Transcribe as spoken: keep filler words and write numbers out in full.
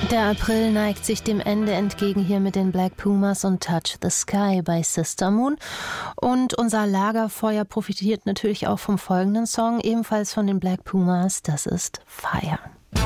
Der April neigt sich dem Ende entgegen hier mit den Black Pumas und Touch the Sky bei Sister Moon. Und unser Lagerfeuer profitiert natürlich auch vom folgenden Song, ebenfalls von den Black Pumas, das ist Fire.